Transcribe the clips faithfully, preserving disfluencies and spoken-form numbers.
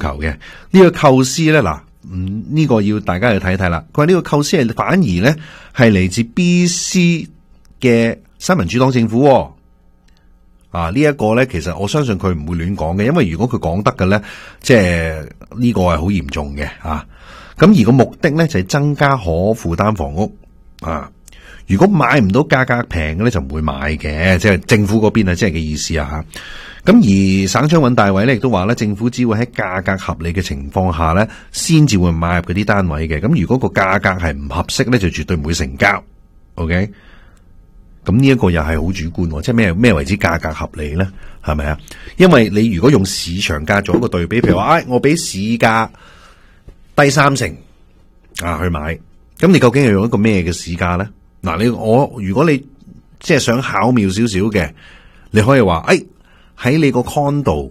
求嘅。呢、這個構思咧，嗱，嗯，呢、這個要大家去睇睇啦。佢話呢個構思係反而咧係嚟自 B C 嘅新民主黨政府、哦。啊，這個、呢一個咧，其實我相信佢唔會亂講嘅，因為如果佢講得嘅咧，即係呢個係好嚴重嘅啊。咁而個目的咧就係、是、增加可負擔房屋啊。如果買唔到價格平嘅咧，就唔會買嘅，即係政府嗰邊啊，即係嘅意思啊吓。咁而省長尹大偉咧亦都話咧，政府只會喺價格合理嘅情況下咧，先至會買入嗰啲單位嘅。咁如果個價格係唔合適咧，就絕對唔會成交。OK。咁呢一個又係好主觀，即係咩咩為之價格合理咧？係咪啊？因為你如果用市場價做一個對比，譬如話，哎，我俾市價低三成啊去買，咁你究竟係用一個咩嘅市價咧？嗱，你我如果你即係想巧妙少少嘅，你可以話，哎，喺你個 condo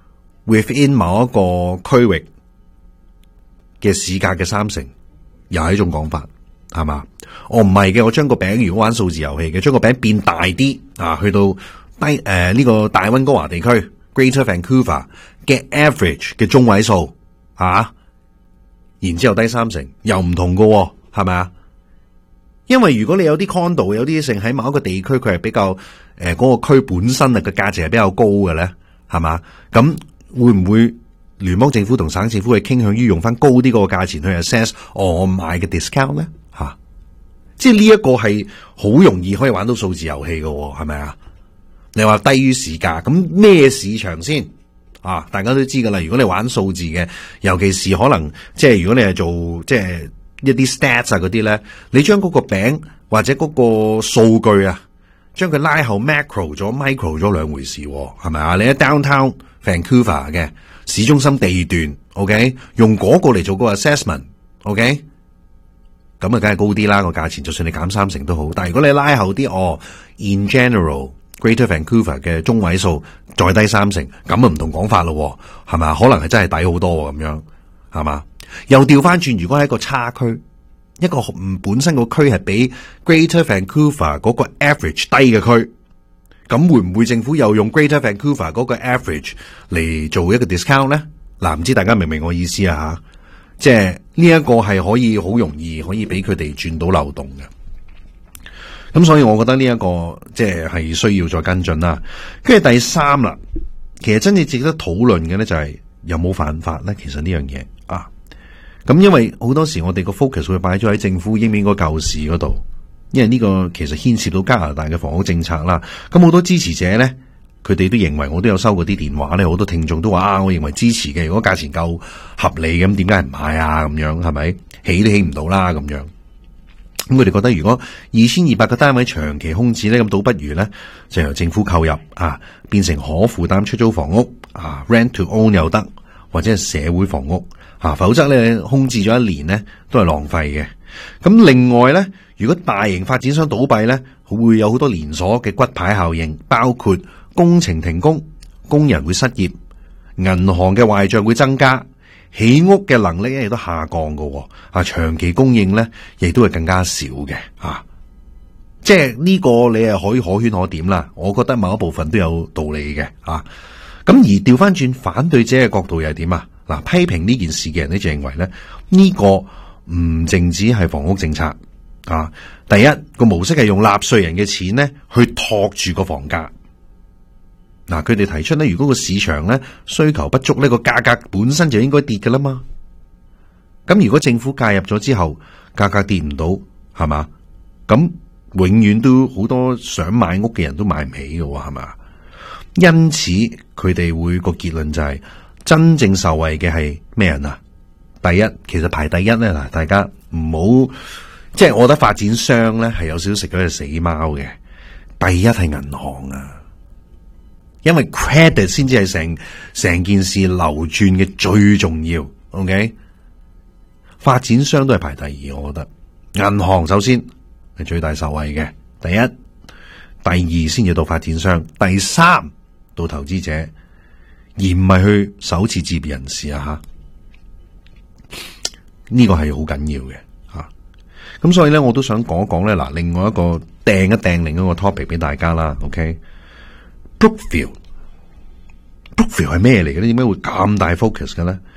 within 某一個區域嘅市價嘅三成，又係一種講法。係嘛？我唔係嘅，我將個餅如果玩數字遊戲嘅，將個餅變大啲啊，去到低誒呢、呃這個大溫哥華地區 Greater Vancouver 嘅 average 嘅中位數啊，然之後低三成，又唔同喎，係咪啊？因為如果你有啲 condo 有啲剩喺某一個地區，佢係比較誒嗰、呃那個區本身啊嘅價值係比較高嘅咧，係嘛？咁會唔會聯邦政府同省政府係傾向於用翻高啲嗰個價錢去 assess 我買嘅 discount 咧？吓，即係呢一個係好容易可以玩到數字遊戲嘅，係咪啊？你話低於市價，咁咩市場先啊？大家都知噶啦。如果你玩數字嘅，尤其是可能即係如果你係做即係一啲 stats 啊嗰啲咧，你將嗰個餅或者嗰個數據啊，將佢拉後 macro 咗 micro 咗兩回事，係咪啊？你喺 downtown Vancouver 嘅市中心地段 ，OK， 用嗰個嚟做個 assessment，OK。咁啊，梗係高啲啦個價錢，就算你減三成都好。但係如果你拉後啲，哦 ，in general Greater Vancouver 嘅中位數再低三成，咁啊唔同講法咯，係咪？可能係真係抵好多咁樣，係嘛？又調翻轉，如果係一個差區，一個唔本身個區係比 Greater Vancouver 嗰個 average 低嘅區，咁會唔會政府又用 Greater Vancouver 嗰個 average 嚟做一個 discount 咧？嗱，唔知大家明唔明我意思啊？吓？即係呢一個係可以好容易可以俾佢哋轉到漏洞嘅，咁所以我覺得呢一個即係係需要再跟進啦。跟住第三啦，其實真正值得討論嘅咧就係有冇犯法咧？其實呢樣嘢啊，咁因為好多時我哋個 focus 會擺咗喺政府應唔應該救市嗰度，因為呢個其實牽涉到加拿大嘅房屋政策啦。咁好多支持者咧，佢哋都認為，我都有收過啲電話咧，好多聽眾都話啊，我認為支持嘅，如果價錢夠合理咁，點解唔買啊？咁樣係咪起都起唔到啦？咁樣，咁佢哋覺得如果二千二百個單位長期空置咧，咁倒不如咧就由政府購入啊，變成可負擔出租房屋啊 ，rent to own 又得，或者係社會房屋啊，否則咧空置咗一年咧都係浪費嘅。咁另外咧，如果大型發展商倒閉咧，會有好多連鎖嘅骨牌效應，包括工程停工，工人會失業，銀行嘅壞賬會增加，起屋嘅能力咧亦都下降嘅，啊，長期供應咧亦都係更加少嘅，啊，即係呢個你係可以可圈可點啦。我覺得某一部分都有道理嘅，啊，咁而調翻轉反對者嘅角度又係點啊？嗱，批評呢件事嘅人咧就認為咧呢個唔淨止係房屋政策，啊，第一個模式係用納稅人嘅錢咧去托住個房價。嗱，佢哋提出咧，如果個市場咧需求不足呢，個價格本身就應該跌㗎啦嘛。咁如果政府介入咗之後，價格跌唔到，係嘛？咁永遠都好多想買屋嘅人都買唔起嘅，係嘛？因此佢哋會個結論就係、是、真正受惠嘅係咩人啊？第一，其實排第一咧，嗱，大家唔好，即係我覺得發展商咧係有少少食咗隻死貓嘅。第一係銀行啊。因為 credit 先至係成成件事流轉嘅最重要 ，OK？ 發展商都係排第二，我覺得銀行首先係最大受惠嘅，第一、第二先至到發展商，第三到投資者，而唔係去首次置業人士啊吓，呢個係好緊要嘅吓。咁所以咧，我都想講一講咧，嗱，另外一個掟一掟另一個 topic 俾大家啦 ，OK？Brookfield，Brookfield 係咩嚟嘅咧？點解會咁大 focus 嘅咧？